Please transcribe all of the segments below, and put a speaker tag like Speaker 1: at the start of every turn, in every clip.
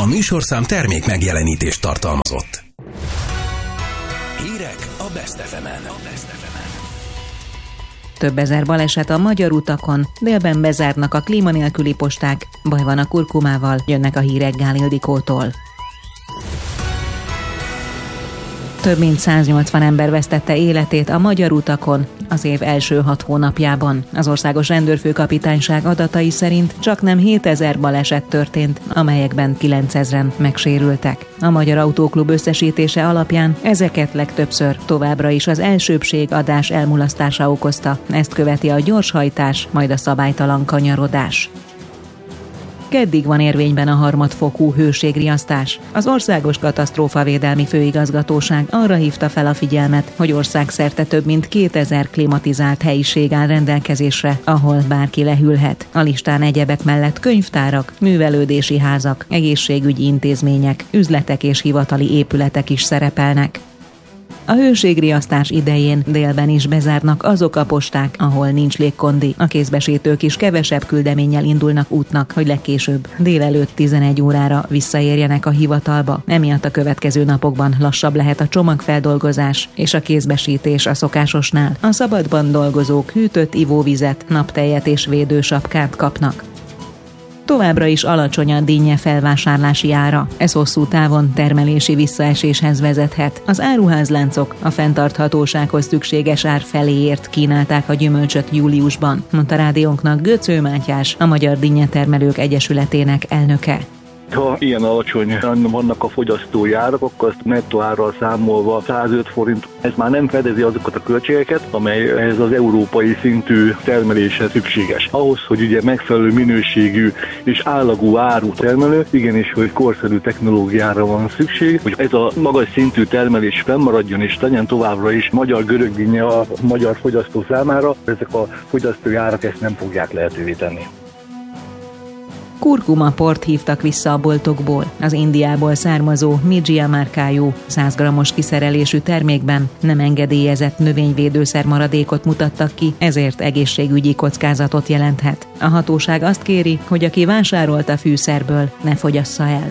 Speaker 1: műsorszám termék megjelenítést tartalmazott. Hírek a Best FM-en.
Speaker 2: Több ezer baleset a magyar utakon, délben bezárnak a klíma nélküli posták, baj van a kurkumával, jönnek a hírek Gál Ildikótól. Több mint 180 ember vesztette életét a magyar utakon az év első 6 hónapjában. Az Országos Rendőrfőkapitányság adatai szerint csaknem 7000 baleset történt, amelyekben 9000-en megsérültek. A Magyar Autóklub összesítése alapján ezeket legtöbbször továbbra is az elsőbbség adás elmulasztása okozta. Ezt követi a gyorshajtás, majd a szabálytalan kanyarodás. Keddig van érvényben a harmadfokú hőségriasztás. Az Országos Katasztrófavédelmi Főigazgatóság arra hívta fel a figyelmet, hogy országszerte több mint 2000 klimatizált helyiség áll rendelkezésre, ahol bárki lehűlhet. A listán egyebek mellett könyvtárak, művelődési házak, egészségügyi intézmények, üzletek és hivatali épületek is szerepelnek. A hőségriasztás idején délben is bezárnak azok a posták, ahol nincs légkondi. A kézbesítők is kevesebb küldeménnyel indulnak útnak, hogy legkésőbb délelőtt 11 órára visszaérjenek a hivatalba. Emiatt a következő napokban lassabb lehet a csomagfeldolgozás és a kézbesítés a szokásosnál. A szabadban dolgozók hűtött ivóvizet, naptejet és védősapkát kapnak. Továbbra is alacsony a dinnye felvásárlási ára. Ez hosszú távon termelési visszaeséshez vezethet. Az áruházláncok a fenntarthatósághoz szükséges ár feléért kínálták a gyümölcsöt júliusban, mondta rádiónknak Göcő Mátyás, a Magyar Dinnyetermelők Egyesületének elnöke.
Speaker 3: Ha ilyen alacsonyan vannak a fogyasztói árak, akkor azt nettó árral számolva 105 forint, ez már nem fedezi azokat a költségeket, amely ez az európai szintű termeléshez szükséges. Ahhoz, hogy ugye megfelelő minőségű és állagú áru termelő, igenis, hogy korszerű technológiára van szükség, hogy ez a magas szintű termelés fennmaradjon és legyen továbbra is magyar görögdinnye a magyar fogyasztó számára, ezek a fogyasztói árak ezt nem fogják lehetővé tenni.
Speaker 2: Kurkumaport hívtak vissza a boltokból. Az Indiából származó Mijia márkájú 100 g-os kiszerelésű termékben nem engedélyezett növényvédőszer maradékot mutattak ki, ezért egészségügyi kockázatot jelenthet. A hatóság azt kéri, hogy aki vásárolt a fűszerből, ne fogyassza el.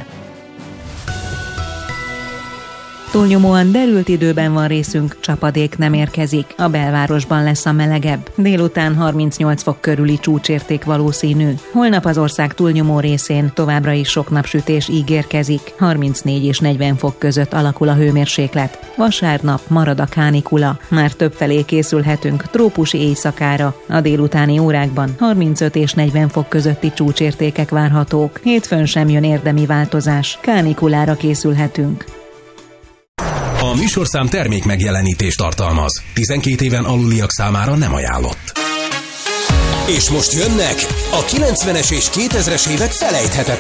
Speaker 2: Túlnyomóan derült időben van részünk, csapadék nem érkezik. A belvárosban lesz a melegebb. Délután 38 fok körüli csúcsérték valószínű. Holnap az ország túlnyomó részén továbbra is sok napsütés ígérkezik. 34 és 40 fok között alakul a hőmérséklet. Vasárnap marad a kánikula. Már többfelé készülhetünk trópusi éjszakára. A délutáni órákban 35 és 40 fok közötti csúcsértékek várhatók. Hétfőn sem jön érdemi változás. Kánikulára készülhetünk.
Speaker 1: A műsorszám termék megjelenítést tartalmaz. 12 éven aluliak számára nem ajánlott. És most jönnek a 90-es és 2000-es évek felejthetetlen